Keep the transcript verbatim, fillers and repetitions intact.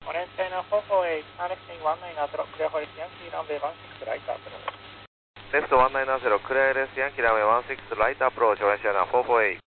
Orange China four four eight, connecting one nine zero, clear for Yankee runway one six right approach. Left one nine zero, clear Yankee runway one six right approach, Orange China four four eight.